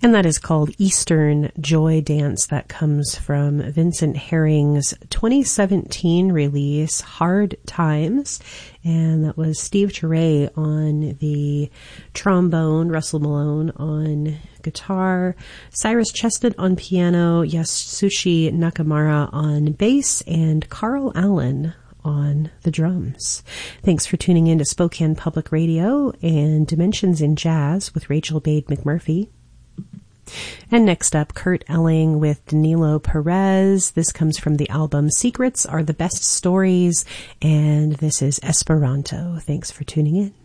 And that is called Eastern Joy Dance. That comes from Vincent Herring's 2017 release, Hard Times. And that was Steve Turay on the trombone, Russell Malone on guitar, Cyrus Chestnut on piano, Yasushi Nakamura on bass, and Carl Allen on the drums. Thanks for tuning in to Spokane Public Radio and Dimensions in Jazz with Rachel Bade McMurphy. And next up, Kurt Elling with Danilo Perez. This comes from the album Secrets Are the Best Stories, and this is Esperanto. Thanks for tuning in.